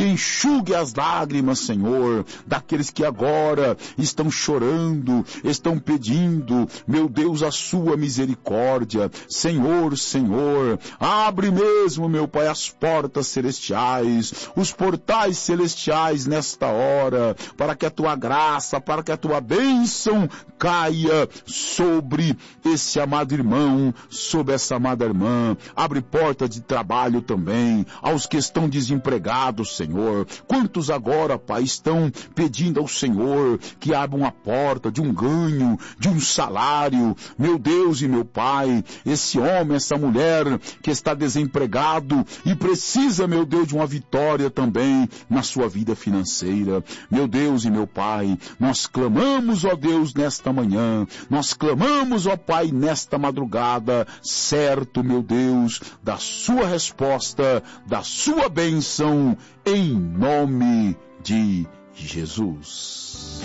enxugue as lágrimas, Senhor, daqueles que agora estão chorando, estão pedindo, meu Deus, a sua misericórdia. Senhor, Senhor, abre mesmo, meu Pai, as portas celestiais, os portais celestiais nesta hora, para que a tua graça, para que a tua bênção caia sobre esse amado irmão, sobre essa amada irmã. Abre porta de trabalho também aos que estão desempregados, Senhor. Quantos agora, Pai, estão pedindo ao Senhor que abra uma porta de um ganho, de um salário. Meu Deus e meu Pai, esse homem, essa mulher que está desempregado e precisa, meu Deus, de uma vitória também na sua vida financeira. Meu Deus e meu Pai, nós clamamos, ó Deus, nesta manhã, nós clamamos, ó Pai, nesta madrugada, certo, meu Deus, da sua resposta, da sua bênção, em nome de Jesus.